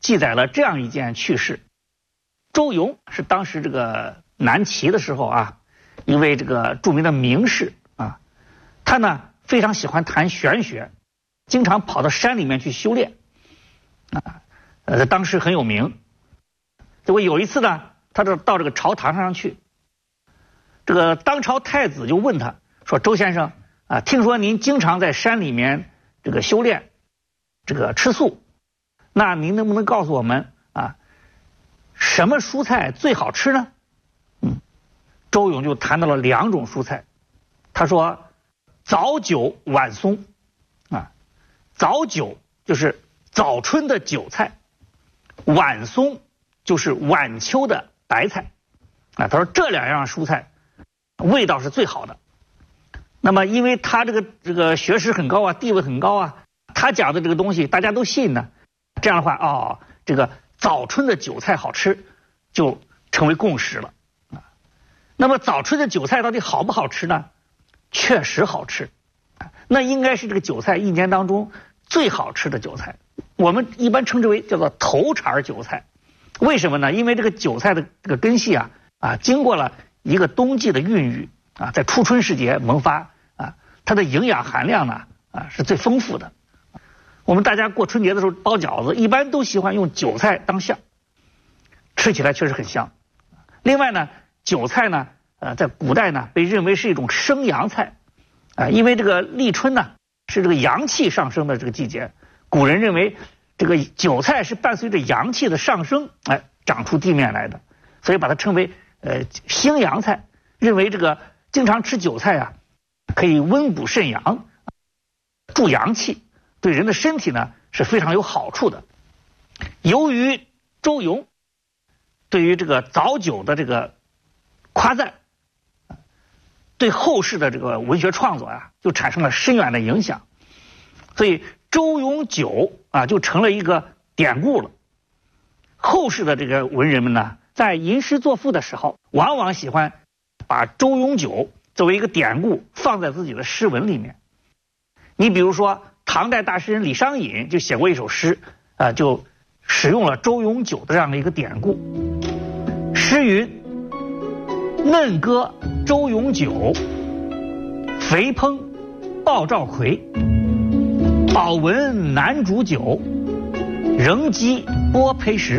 记载了这样一件趣事：周永是当时这个南齐的时候啊，一位这个著名的名士啊，他呢非常喜欢谈玄学，经常跑到山里面去修炼啊，当时很有名。结果有一次呢，他到这个朝堂上去，这个当朝太子就问他说：“周先生啊，听说您经常在山里面这个修炼，这个吃素，那您能不能告诉我们啊，什么蔬菜最好吃呢？”周永就谈到了2种蔬菜，他说：“早韭晚松啊，早韭就是早春的韭菜，晚松就是晚秋的白菜啊。”他说这2样蔬菜味道是最好的。那么因为他这个学识很高啊，地位很高啊，他讲的这个东西大家都信呢，这样的话这个早春的韭菜好吃就成为共识了啊。那么早春的韭菜到底好不好吃呢？确实好吃，那应该是这个韭菜一年当中最好吃的韭菜，我们一般称之为叫做头茬韭菜。为什么呢？因为这个韭菜的这个根系啊经过了一个冬季的孕育啊，在初春时节萌发啊，它的营养含量呢是最丰富的。我们大家过春节的时候包饺子，一般都喜欢用韭菜当馅，吃起来确实很香。另外呢，韭菜呢在古代呢被认为是一种生阳菜啊，因为这个立春呢是这个阳气上升的这个季节，古人认为这个韭菜是伴随着阳气的上升长出地面来的，所以把它称为兴阳菜，认为这个经常吃韭菜啊可以温补肾阳，助阳气，对人的身体呢是非常有好处的。由于周永对于这个早韭的这个夸赞，对后世的这个文学创作就产生了深远的影响，所以周永酒就成了一个典故了。后世的这个文人们呢，在吟诗作赋的时候，往往喜欢把周永酒作为一个典故放在自己的诗文里面。你比如说，唐代大诗人李商隐就写过一首诗就使用了周永酒的这样的一个典故。诗云：“嫩歌周永酒，肥烹鲍兆魁。保闻南煮酒，仍鸡剥胚时。”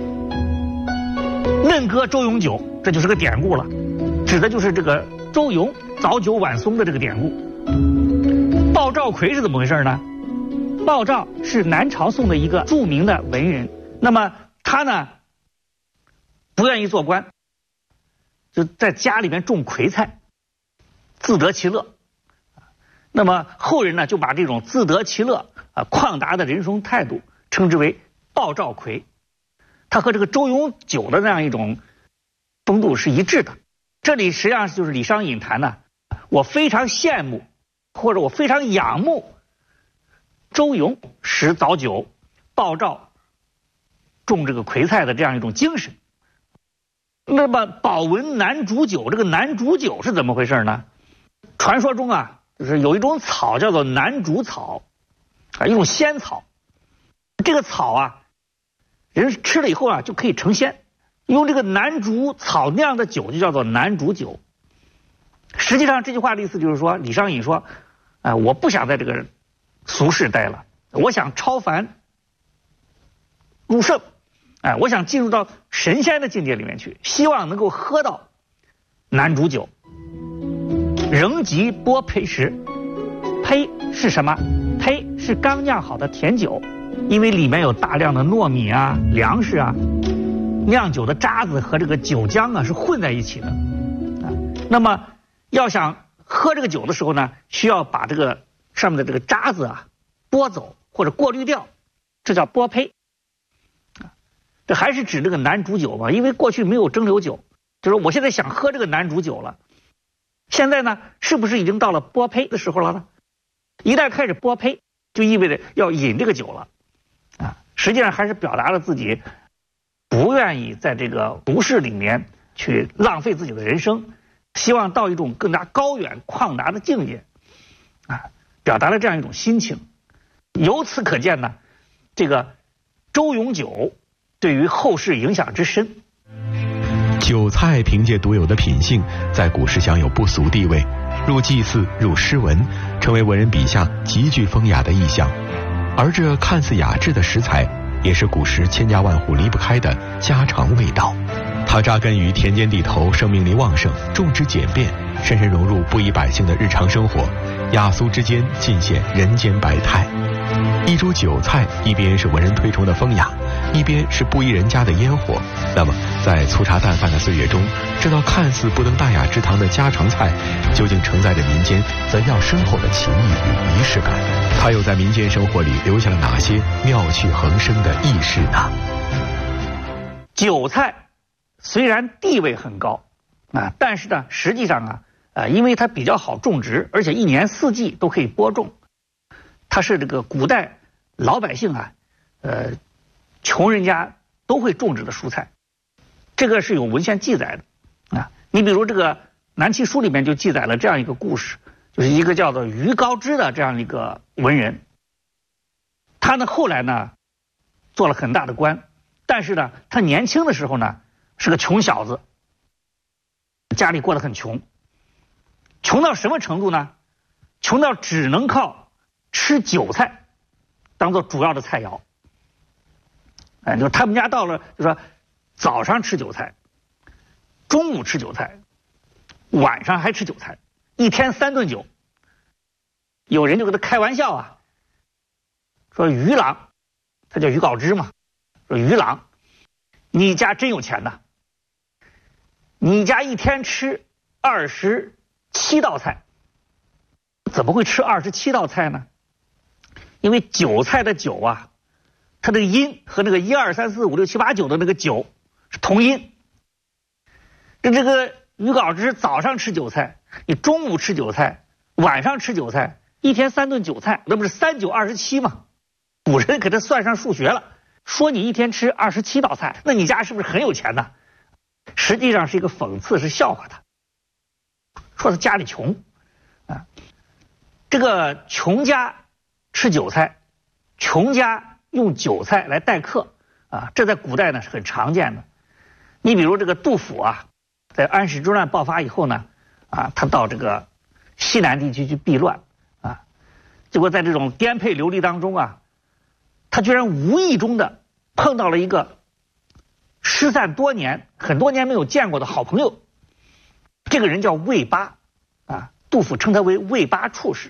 嫩歌周永酒，这就是个典故了，指的就是这个周永早韭晚松的这个典故。鲍兆魁是怎么回事呢？鲍兆是南朝宋的一个著名的文人，那么他呢不愿意做官，就在家里面种葵菜，自得其乐。那么后人呢就把这种自得其乐旷达的人生态度称之为鲍兆魁，他和这个周永酒的那样一种风度是一致的。这里实际上就是李商隐谈呢，我非常羡慕或者我非常仰慕周永食早酒，鲍兆种这个葵菜的这样一种精神。那么保闻南煮酒，这个南煮酒是怎么回事呢？传说中就是有一种草叫做南煮草一种仙草，这个草人吃了以后就可以成仙，用这个南煮草酿的酒就叫做南煮酒。实际上这句话的意思就是说，李商隐说我不想在这个俗世待了，我想超凡入圣，我想进入到神仙的境界里面去，希望能够喝到南煮酒。仍即剥胚时，胚是什么？胚是刚酿好的甜酒，因为里面有大量的糯米粮食酿酒的渣子和这个酒浆是混在一起的那么要想喝这个酒的时候呢，需要把这个上面的这个渣子剥走或者过滤掉，这叫剥胚这还是指这个南煮酒吧，因为过去没有蒸馏酒，就是我现在想喝这个南煮酒了，现在呢是不是已经到了剥胚的时候了呢？一旦开始剥胚，就意味着要饮这个酒了实际上还是表达了自己不愿意在这个俗世里面去浪费自己的人生，希望到一种更加高远旷达的境界表达了这样一种心情。由此可见呢，这个周永久对于后世影响之深。 韭菜凭借独有的品性，在古时享有不俗地位，入祭祀、入诗文，成为文人笔下极具风雅的意象。而这看似雅致的食材，也是古时千家万户离不开的家常味道。它扎根于田间地头，生命力旺盛，种植简便，深深融入布衣百姓的日常生活，雅俗之间尽显人间百态。一株韭菜，一边是文人推崇的风雅，一边是布衣人家的烟火。那么在粗茶淡饭的岁月中，这道看似不登大雅之堂的家常菜，究竟承载着民间怎样深厚的情谊与仪式感？它又在民间生活里留下了哪些妙趣横生的轶事呢？ 韭菜虽然地位很高但是呢，实际上因为它比较好种植，而且一年四季都可以播种，它是这个古代老百姓穷人家都会种植的蔬菜，这个是有文献记载的你比如这个《南齐书》里面就记载了这样一个故事，就是一个叫做于高之的这样一个文人，他呢后来呢做了很大的官，但是呢他年轻的时候呢是个穷小子，家里过得很穷，穷到什么程度呢？穷到只能靠吃韭菜当做主要的菜肴。就他们家到了，就说早上吃韭菜，中午吃韭菜，晚上还吃韭菜，一天3顿酒。有人就跟他开玩笑说于郎，他叫于杲之嘛，说于郎，你家真有钱呐，你家一天吃27道菜。怎么会吃27道菜呢？因为韭菜的韭它这个音和那个1、2、3、4、5、6、7、8、9的那个9是同音。这个于杲之早上吃韭菜，你中午吃韭菜，晚上吃韭菜，一天3顿韭菜，那不是3、9、27吗？古人给他算上数学了，说你一天吃27道菜，那你家是不是很有钱呢？实际上是一个讽刺，是笑话他，说他家里穷这个穷家吃韭菜，穷家用韭菜来待客这在古代呢是很常见的。你比如这个杜甫在安史之乱爆发以后呢他到这个西南地区去避乱结果在这种颠沛流离当中他居然无意中的碰到了一个失散多年、很多年没有见过的好朋友，这个人叫魏八杜甫称他为魏八处士。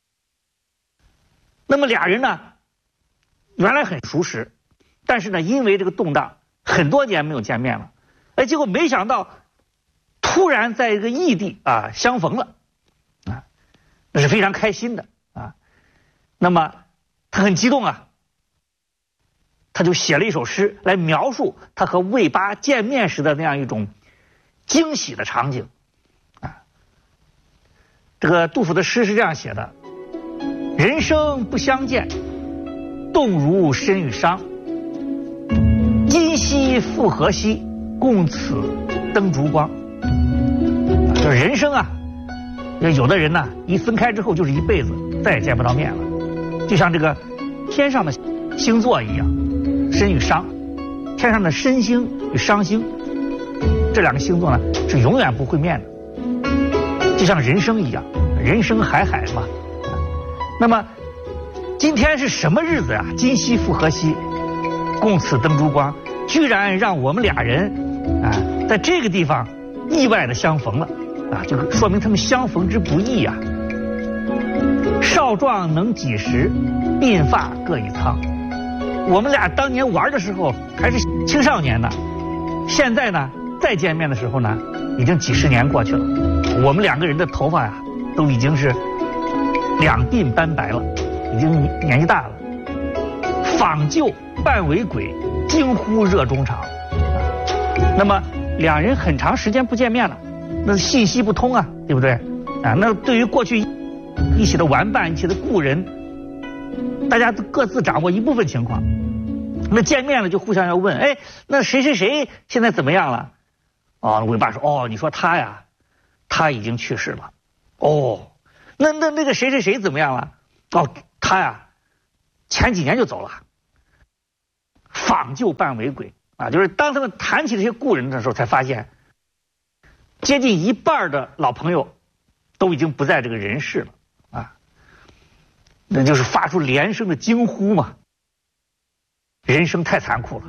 那么俩人呢原来很熟识，但是呢因为这个动荡很多年没有见面了，结果没想到突然在一个异地相逢了那是非常开心的那么他很激动他就写了一首诗来描述他和魏八见面时的那样一种惊喜的场景这个杜甫的诗是这样写的：人生不相见，动如身与伤。今夕复何夕，共此灯烛光。就是人生有的人一分开之后就是一辈子，再也见不到面了。就像这个天上的星座一样，申与商，天上的申星与商星，这两个星座呢是永远不会面的。就像人生一样，人生海海嘛。那么今天是什么日子呀？今夕复何夕，共此灯烛光，居然让我们俩人在这个地方意外的相逢了就说明他们相逢之不易少壮能几时，鬓发各已苍。我们俩当年玩的时候还是青少年呢，现在呢再见面的时候呢已经几十年过去了，我们两个人的头发都已经是两鬓斑白了，已经年纪大了。访旧半为鬼，惊呼热衷肠。那么两人很长时间不见面了，那信息不通对不对那对于过去一起的玩伴、一起的故人，大家都各自掌握一部分情况，那见面了就互相要问，那谁谁谁现在怎么样了？魏八说，你说他呀，他已经去世了。那个谁谁谁怎么样了？他呀，前几年就走了。 访旧半为鬼啊，就是当他们谈起这些故人的时候，才发现接近一半的老朋友都已经不在这个人世了啊，那就是发出连声的惊呼嘛。人生太残酷了。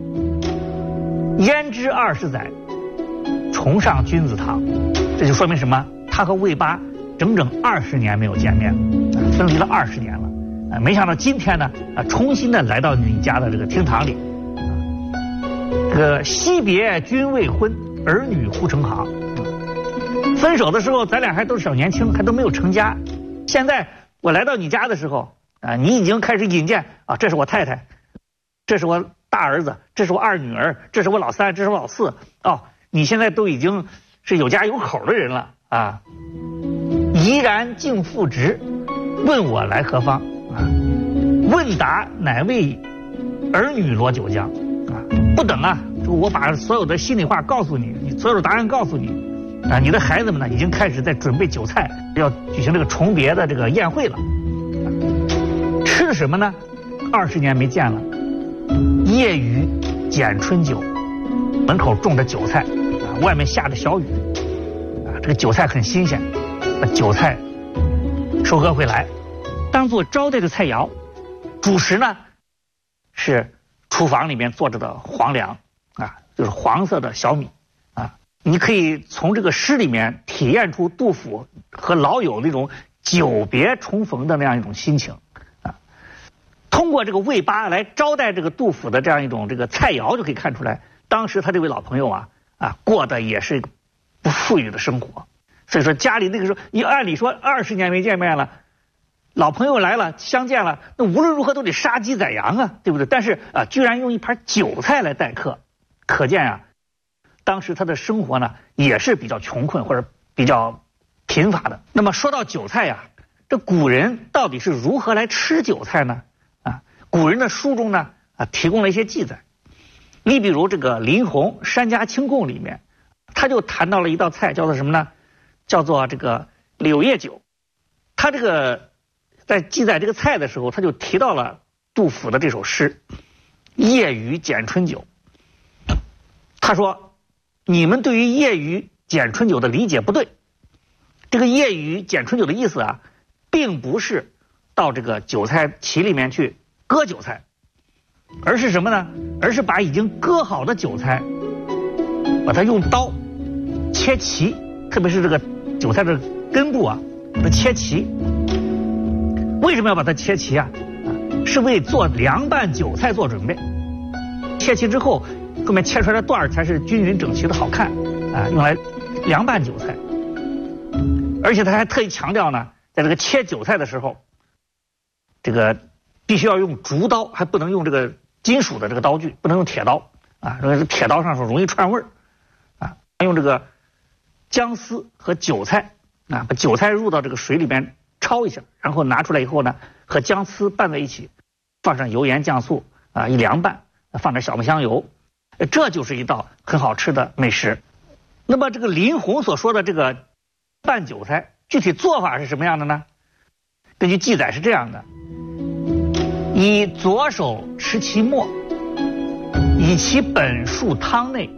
焉知20载，重上君子堂，这就说明什么？他和魏八整整20年没有见面了，分离了20年了。没想到今天呢，重新的来到你家的这个厅堂里。这个惜别君未婚，儿女忽成行。分手的时候，咱俩还都是小年轻，还都没有成家。现在我来到你家的时候，你已经开始引荐啊，这是我太太，这是我大儿子，这是我二女儿，这是我老三，这是我老四。哦，你现在都已经是有家有口的人了啊！怡然敬父职，问我来何方啊？问答乃为儿女罗九江啊！不等啊，我把所有的心里话告诉你，你所有的答案告诉你啊！你的孩子们呢，已经开始在准备酒菜，要举行这个重别的这个宴会了。吃什么呢？20年没见了。夜雨剪春酒，门口种着韭菜啊，外面下着小雨啊，这个韭菜很新鲜，把韭菜收割回来，当做招待的菜肴。主食呢是厨房里面做着的黄粮啊，就是黄色的小米啊。你可以从这个诗里面体验出杜甫和老友那种久别重逢的那样一种心情啊。通过这个魏八来招待这个杜甫的这样一种这个菜肴，就可以看出来，当时他这位老朋友啊过的也是不富裕的生活。所以说家里那个时候，你按理说20年没见面了，老朋友来了相见了，那无论如何都得杀鸡宰羊啊，对不对？但是居然用一盘韭菜来待客，可见啊，当时他的生活呢也是比较穷困或者比较贫乏的。那么说到韭菜呀，这古人到底是如何来吃韭菜呢？古人的书中呢提供了一些记载。你比如这个林洪《山家清供》里面，他就谈到了一道菜，叫做什么呢？叫做这个柳叶酒。他这个在记载这个菜的时候，他就提到了杜甫的这首诗《夜雨剪春酒》。他说你们对于夜雨剪春酒的理解不对，这个夜雨剪春酒的意思啊，并不是到这个韭菜畦里面去割韭菜，而是什么呢？而是把已经割好的韭菜把它用刀切齐，特别是这个韭菜的根部啊，把它切齐。为什么要把它切齐啊？是为做凉拌韭菜做准备。切齐之后，后面切出来的段才是均匀整齐的好看啊，用来凉拌韭菜。而且他还特意强调呢，在这个切韭菜的时候，这个必须要用竹刀，还不能用这个金属的这个刀具，不能用铁刀啊，因为铁刀上说容易串味儿啊。用这个姜丝和韭菜啊，把韭菜入到这个水里面焯一下，然后拿出来以后呢，和姜丝拌在一起，放上油盐酱醋啊，一凉拌，放点小磨香油，这就是一道很好吃的美食。那么这个林洪所说的这个拌韭菜，具体做法是什么样的呢？根据记载是这样的：以左手持其末，以其本数汤内，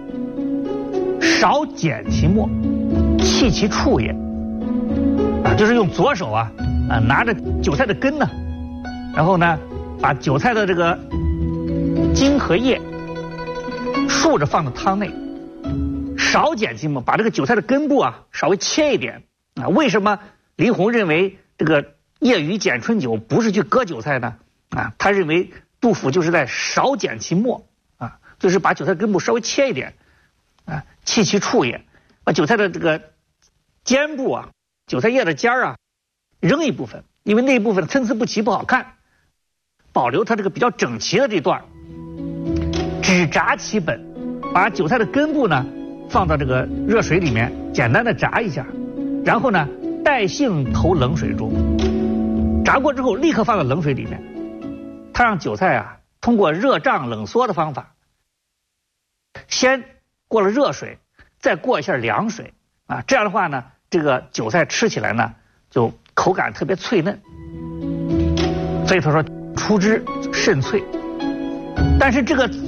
少减其末，弃其处也。就是用左手拿着韭菜的根呢，然后呢把韭菜的这个茎和叶竖着放到汤内，少减其末，把这个韭菜的根部稍微切一点啊。为什么林洪认为这个夜雨剪春酒不是去割韭菜呢？他认为杜甫就是在少减其末就是把韭菜根部稍微切一点弃其处也，把韭菜的这个尖部韭菜叶的尖扔一部分，因为那一部分参差不齐不好看，保留它这个比较整齐的这段，只炸其本，把韭菜的根部呢放到这个热水里面简单的炸一下，然后呢带性投冷水中，炸过之后立刻放到冷水里面。他让韭菜通过热胀冷缩的方法，先过了热水，再过一下凉水这样的话呢，这个韭菜吃起来呢就口感特别脆嫩。所以他说出汁甚脆， 但是这个